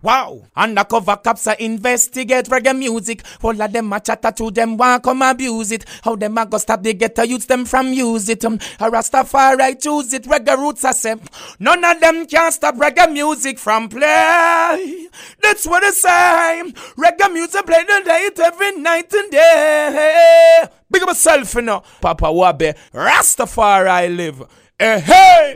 Wow. Undercover cops are investigate reggae music. All of them a chatter to them, want come abuse it. How them a go stop the ghetto youths them from use it. A Rastafari choose it. Reggae roots I say. None of them can stop reggae music from play. That's what I say. Reggae music play the night every night and day. Big up myself, you know. Papa Wabe, Rastafari live. Hey, hey.